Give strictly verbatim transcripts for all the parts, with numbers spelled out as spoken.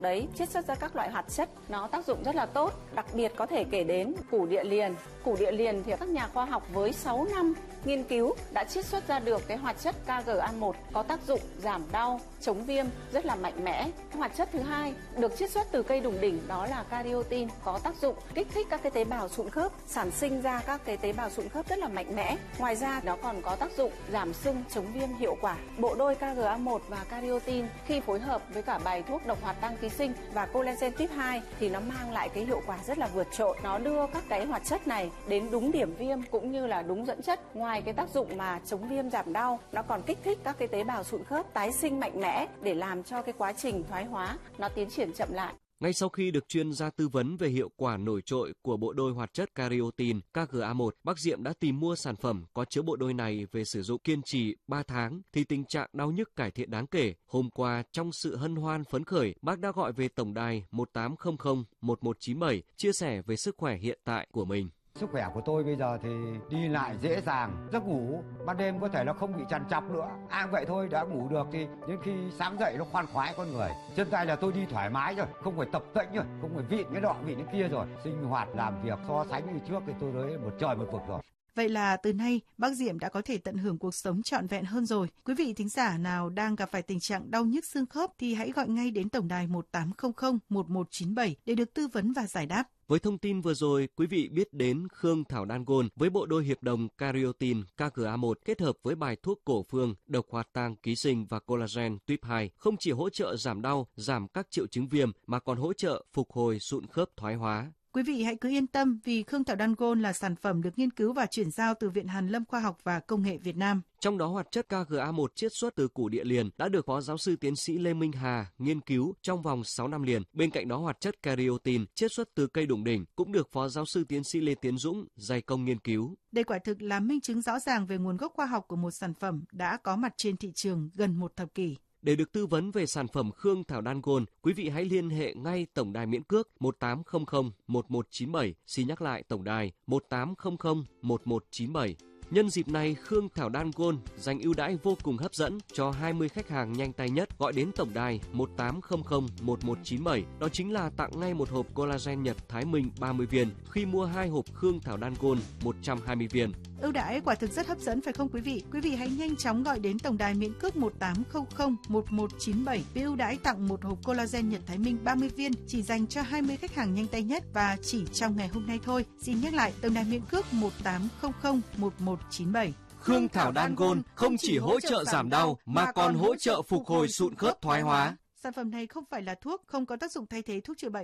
Đấy, chiết xuất ra các loại hoạt chất, nó tác dụng rất là tốt, đặc biệt có thể kể đến củ địa liền. Củ địa liền thì các nhà khoa học với sáu năm nghiên cứu đã chiết xuất ra được cái hoạt chất ca giê a một có tác dụng giảm đau, chống viêm rất là mạnh mẽ. Hoạt chất thứ hai được chiết xuất từ cây đủng đỉnh đó là cariotin, có tác dụng kích thích các cái tế bào sụn khớp, sản sinh ra các cái tế bào sụn khớp rất là mạnh mẽ. Ngoài ra nó còn có tác dụng giảm sưng, chống viêm hiệu quả. Bộ đôi ca giê a một và cariotin khi phối hợp với cả bài thuốc độc hoạt tăng ký sinh và collagen type hai thì nó mang lại cái hiệu quả rất là vượt trội. Nó đưa các cái hoạt chất này đến đúng điểm viêm cũng như là đúng dẫn chất. Ngoài cái tác dụng mà chống viêm giảm đau, nó còn kích thích các cái tế bào sụn khớp tái sinh mạnh mẽ để làm cho cái quá trình thoái hóa nó tiến triển chậm lại. Ngay sau khi được chuyên gia tư vấn về hiệu quả nổi trội của bộ đôi hoạt chất cariotin ca giê a một, bác Diệm đã tìm mua sản phẩm có chứa bộ đôi này về sử dụng kiên trì ba tháng thì tình trạng đau nhức cải thiện đáng kể. Hôm qua, trong sự hân hoan phấn khởi, bác đã gọi về tổng đài một tám không không một một chín bảy chia sẻ về sức khỏe hiện tại của mình. Sức khỏe của tôi bây giờ thì đi lại dễ dàng, giấc ngủ ban đêm có thể nó không bị trằn trọc nữa. À vậy thôi, đã ngủ được thì đến khi sáng dậy nó khoan khoái con người. Chân tay là tôi đi thoải mái rồi, không phải tập tễnh rồi, không phải vịn cái nọ vịn cái kia rồi. Sinh hoạt làm việc so sánh như trước thì tôi thấy một trời một vực rồi. Vậy là từ nay, bác Diệm đã có thể tận hưởng cuộc sống trọn vẹn hơn rồi. Quý vị thính giả nào đang gặp phải tình trạng đau nhức xương khớp thì hãy gọi ngay đến tổng đài một tám không không một một chín bảy để được tư vấn và giải đáp. Với thông tin vừa rồi, quý vị biết đến Khương Thảo Đan Gold với bộ đôi hiệp đồng cariotin ca giê a một kết hợp với bài thuốc cổ phương, độc hoạt tăng ký sinh và collagen type hai không chỉ hỗ trợ giảm đau, giảm các triệu chứng viêm mà còn hỗ trợ phục hồi sụn khớp thoái hóa. Quý vị hãy cứ yên tâm vì Khương Thảo Đan Gold là sản phẩm được nghiên cứu và chuyển giao từ Viện Hàn Lâm Khoa học và Công nghệ Việt Nam. Trong đó hoạt chất ca giê a một chiết xuất từ củ địa liền đã được Phó Giáo sư Tiến sĩ Lê Minh Hà nghiên cứu trong vòng sáu năm liền. Bên cạnh đó hoạt chất cariotin chiết xuất từ cây đủng đỉnh cũng được Phó Giáo sư Tiến sĩ Lê Tiến Dũng dày công nghiên cứu. Đây quả thực là minh chứng rõ ràng về nguồn gốc khoa học của một sản phẩm đã có mặt trên thị trường gần một thập kỷ. Để được tư vấn về sản phẩm Khương Thảo Đan Gold, quý vị hãy liên hệ ngay tổng đài miễn cước một tám không không một một chín bảy. Xin nhắc lại tổng đài một tám không không một một chín bảy. Nhân dịp này, Khương Thảo Đan Gold dành ưu đãi vô cùng hấp dẫn cho hai mươi khách hàng nhanh tay nhất gọi đến tổng đài một tám không không một một chín bảy. Đó chính là tặng ngay một hộp collagen Nhật Thái Minh ba mươi viên khi mua hai hộp Khương Thảo Đan Gold một trăm hai mươi viên. Ưu đãi quả thực rất hấp dẫn phải không quý vị? Quý vị hãy nhanh chóng gọi đến tổng đài miễn cước một tám không không một một chín bảy với ưu đãi tặng một hộp collagen Nhật Thái Minh ba mươi viên chỉ dành cho hai mươi khách hàng nhanh tay nhất và chỉ trong ngày hôm nay thôi. Xin nhắc lại tổng đài miễn cước một tám không không một một chín bảy. Khương Thảo Đan Gold không chỉ hỗ trợ giảm đau mà còn hỗ trợ phục hồi sụn khớp thoái hóa. Sản phẩm này không phải là thuốc, không có tác dụng thay thế thuốc chữa bệnh.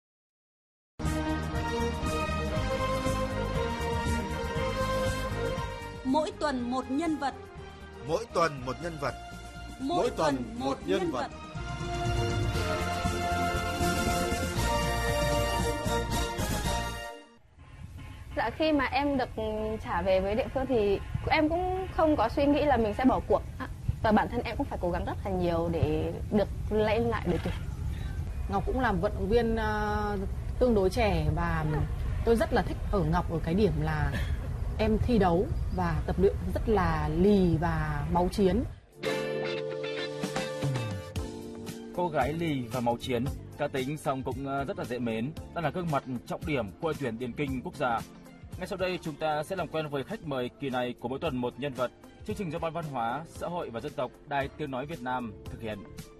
Mỗi tuần một nhân vật. Mỗi tuần một nhân vật. Mỗi, Mỗi tuần một, một nhân, nhân vật. vật. Dạ khi mà em được trả về với địa phương thì em cũng không có suy nghĩ là mình sẽ bỏ cuộc. Và bản thân em cũng phải cố gắng rất là nhiều để được lên lại đội tuyển. Ngọc cũng làm vận động viên uh, tương đối trẻ và tôi rất là thích ở Ngọc ở cái điểm là em thi đấu và tập luyện rất là lì và máu chiến. Cô gái lì và máu chiến, cá tính song cũng rất là dễ mến, đang là gương mặt trọng điểm của đội tuyển điền kinh quốc gia. Ngay sau đây chúng ta sẽ làm quen với khách mời kỳ này của mỗi tuần một nhân vật. Chương trình do Ban Văn hóa, Xã hội và Dân tộc Đài Tiếng nói Việt Nam thực hiện.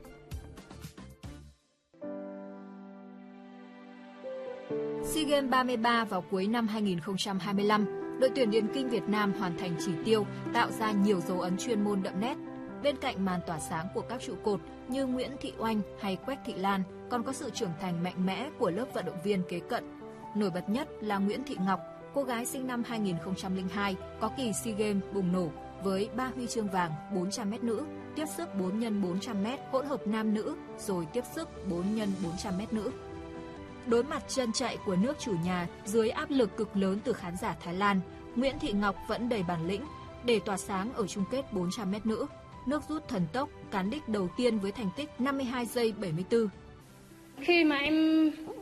SEA Games ba mươi ba vào cuối năm hai nghìn không trăm hai mươi lăm, đội tuyển điền kinh Việt Nam hoàn thành chỉ tiêu, tạo ra nhiều dấu ấn chuyên môn đậm nét. Bên cạnh màn tỏa sáng của các trụ cột như Nguyễn Thị Oanh hay Quách Thị Lan, còn có sự trưởng thành mạnh mẽ của lớp vận động viên kế cận. Nổi bật nhất là Nguyễn Thị Ngọc, cô gái sinh năm hai nghìn không trăm lẻ hai, có kỳ SEA Games bùng nổ với ba huy chương vàng bốn trăm mét nữ, tiếp sức bốn nhân bốn trăm mét hỗn hợp nam nữ, rồi tiếp sức bốn nhân bốn trăm mét nữ. Đối mặt chân chạy của nước chủ nhà dưới áp lực cực lớn từ khán giả Thái Lan, Nguyễn Thị Ngọc vẫn đầy bản lĩnh để tỏa sáng ở chung kết bốn trăm mét nữ. Nước rút thần tốc cán đích đầu tiên với thành tích năm mươi hai giây bảy mươi tư. Khi mà em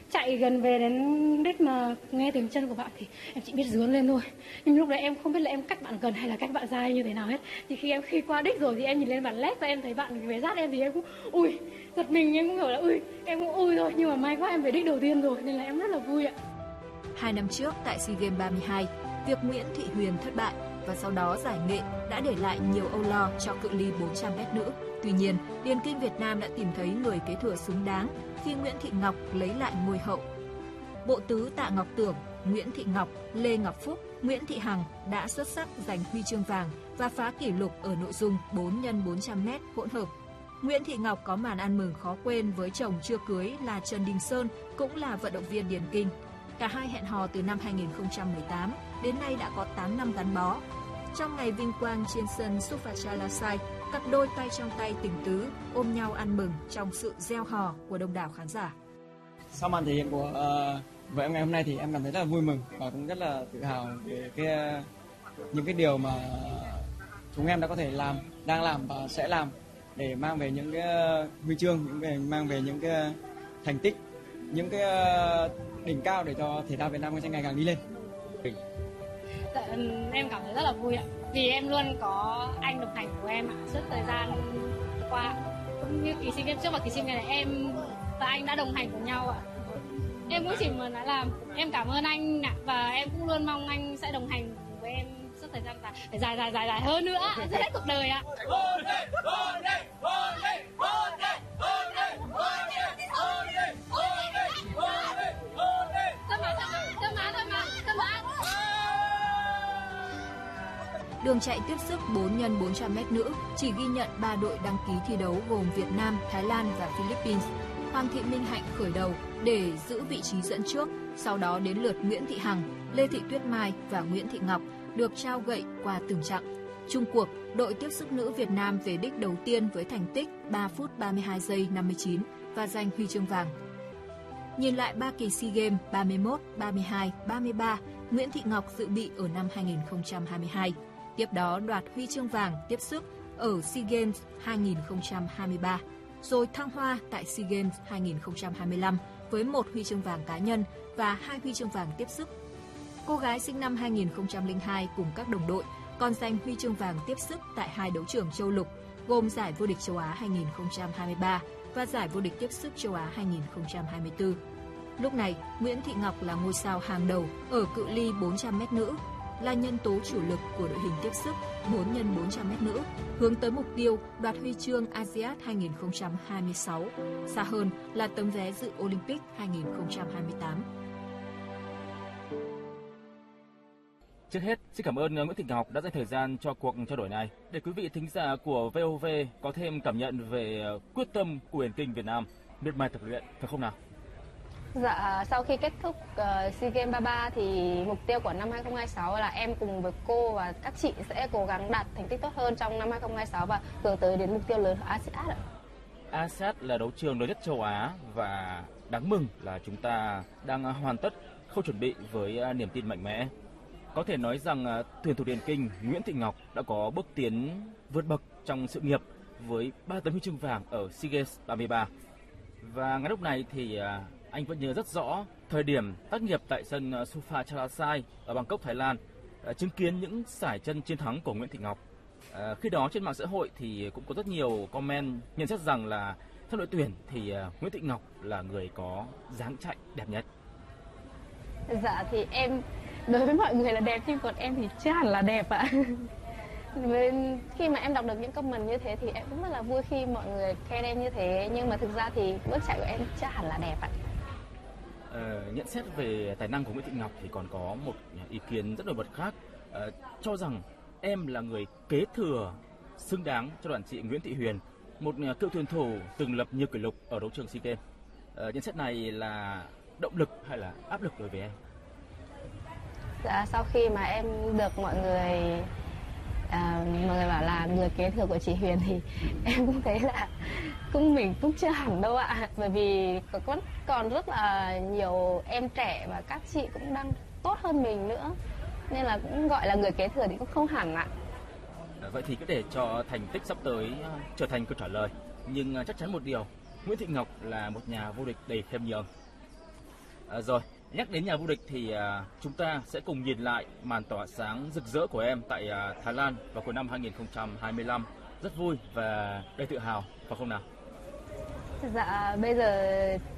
chạy gần về đến đích mà nghe tiếng chân của bạn thì em chỉ biết rướn lên thôi. Nhưng lúc đấy em không biết là em cách bạn gần hay là cách bạn xa như thế nào hết. Thì khi em khi qua đích rồi thì em nhìn lên bản led và em thấy bạn về sát em thì em cũng ui, giật mình, em cũng hiểu là ui, em cũng ui thôi. Nhưng mà may quá em về đích đầu tiên rồi nên là em rất là vui ạ. Hai năm trước tại SEA Games ba mươi hai, việc Nguyễn Thị Huyền thất bại và sau đó giải nghệ đã để lại nhiều âu lo cho cự ly bốn trăm mét nữ. Tuy nhiên, điền kinh Việt Nam đã tìm thấy người kế thừa xứng đáng khi Nguyễn Thị Ngọc lấy lại ngôi hậu. Bộ tứ Tạ Ngọc Tưởng, Nguyễn Thị Ngọc, Lê Ngọc Phúc, Nguyễn Thị Hằng đã xuất sắc giành huy chương vàng và phá kỷ lục ở nội dung bốn nhân bốn trăm mét hỗn hợp. Nguyễn Thị Ngọc có màn ăn mừng khó quên với chồng chưa cưới là Trần Đình Sơn, cũng là vận động viên điền kinh. Cả hai hẹn hò từ năm hai nghìn không trăm mười tám, đến nay đã có tám năm gắn bó. Trong ngày vinh quang trên sân Suffachalasai, cặp đôi tay trong tay tình tứ ôm nhau ăn mừng trong sự reo hò của đông đảo khán giả. Sau màn thể hiện của uh, vợ em ngày hôm nay thì em cảm thấy rất là vui mừng và cũng rất là tự hào về cái uh, những cái điều mà chúng em đã có thể làm, đang làm và sẽ làm để mang về những cái uh, huy chương, những cái mang về những cái uh, thành tích, những cái uh, đỉnh cao để cho thể thao Việt Nam sẽ ngày càng đi lên. Dạ, em cảm thấy rất là vui ạ, vì em luôn có anh đồng hành của em ạ, suốt thời gian qua, cũng như kỳ SEA Games trước và kỳ SEA Games này em và anh đã đồng hành cùng nhau ạ. Em cũng chỉ muốn nói là em cảm ơn anh ạ, và em cũng luôn mong anh sẽ đồng hành với em suốt thời gian dài dài dài dài, dài hơn nữa, rất hết cuộc đời ạ. Đường chạy tiếp sức bốn nhân bốn trăm mét nữ chỉ ghi nhận ba đội đăng ký thi đấu gồm Việt Nam, Thái Lan và Philippines. Hoàng Thị Minh Hạnh khởi đầu để giữ vị trí dẫn trước, sau đó đến lượt Nguyễn Thị Hằng, Lê Thị Tuyết Mai và Nguyễn Thị Ngọc được trao gậy qua từng chặng. Chung cuộc, đội tiếp sức nữ Việt Nam về đích đầu tiên với thành tích ba phút ba mươi hai giây năm mươi chín và giành huy chương vàng. Nhìn lại ba kỳ SEA Games ba mươi mốt, ba mươi hai, ba mươi ba, Nguyễn Thị Ngọc dự bị ở năm hai nghìn không trăm hai mươi hai. Tiếp đó đoạt huy chương vàng tiếp sức ở SEA Games hai nghìn không trăm hai mươi ba, rồi thăng hoa tại SEA Games hai nghìn không trăm hai mươi lăm với một huy chương vàng cá nhân và hai huy chương vàng tiếp sức. Cô gái sinh năm hai nghìn không trăm lẻ hai cùng các đồng đội còn giành huy chương vàng tiếp sức tại hai đấu trường châu lục, gồm giải vô địch châu Á hai nghìn không trăm hai mươi ba và giải vô địch tiếp sức châu Á hai nghìn không trăm hai mươi tư. Lúc này, Nguyễn Thị Ngọc là ngôi sao hàng đầu ở cự ly bốn trăm mét nữ, là nhân tố chủ lực của đội hình tiếp sức bốn nhân bốn trăm mét nữ, hướng tới mục tiêu đoạt huy chương a si át hai nghìn không trăm hai mươi sáu, xa hơn là tấm vé dự Olympic hai nghìn không trăm hai mươi tám. Trước hết, xin cảm ơn Nguyễn Thị Ngọc đã dành thời gian cho cuộc trao đổi này để quý vị thính giả của vê o vê có thêm cảm nhận về quyết tâm của điền kinh Việt Nam miệt mài tập luyện, phải không nào? Dạ, sau khi kết thúc uh, SEA Games ba mươi ba thì mục tiêu của năm hai không hai sáu là em cùng với cô và các chị sẽ cố gắng đạt thành tích tốt hơn trong năm hai không hai sáu và hướng tới đến mục tiêu lớn của a si át ạ. a si át là đấu trường lớn nhất châu Á và đáng mừng là chúng ta đang hoàn tất khâu chuẩn bị với uh, niềm tin mạnh mẽ. Có thể nói rằng uh, tuyển thủ điền kinh Nguyễn Thị Ngọc đã có bước tiến vượt bậc trong sự nghiệp với ba tấm huy chương vàng ở SEA Games ba mươi ba. Và ngay lúc này thì uh, anh vẫn nhớ rất rõ thời điểm tác nghiệp tại sân Suffachalasai ở Bangkok, Thái Lan, uh, chứng kiến những sải chân chiến thắng của Nguyễn Thị Ngọc. Uh, khi đó trên mạng xã hội thì cũng có rất nhiều comment nhận xét rằng là theo đội tuyển thì uh, Nguyễn Thị Ngọc là người có dáng chạy đẹp nhất. Dạ thì em đối với mọi người là đẹp nhưng còn em thì chưa hẳn là đẹp ạ. Khi mà em đọc được những comment như thế thì em cũng rất là vui khi mọi người khen em như thế, nhưng mà thực ra thì bước chạy của em chưa hẳn là đẹp ạ. Ờ, nhận xét về tài năng của Nguyễn Thị Ngọc thì còn có một ý kiến rất nổi bật khác, ờ, cho rằng em là người kế thừa xứng đáng cho đoàn chị Nguyễn Thị Huyền, một cựu tuyển thủ từng lập nhiều kỷ lục ở đấu trường SEA Games. Ờ, nhận xét này là động lực hay là áp lực đối với em? Dạ, sau khi mà em được mọi người à, mọi người bảo là người kế thừa của chị Huyền thì em cũng thấy là cũng mình cũng chưa hẳn đâu ạ, bởi vì còn còn rất là nhiều em trẻ và các chị cũng đang tốt hơn mình nữa, nên là cũng gọi là người kế thừa thì cũng không hẳn ạ. Vậy thì cứ để cho thành tích sắp tới trở thành câu trả lời, nhưng chắc chắn một điều, Nguyễn Thị Ngọc là một nhà vô địch đầy khiêm nhường. À, rồi, nhắc đến nhà vô địch thì à, chúng ta sẽ cùng nhìn lại màn tỏa sáng rực rỡ của em tại à, Thái Lan vào cuối năm hai nghìn không trăm hai mươi lăm. Rất vui và đầy tự hào, phải không nào? Dạ, bây giờ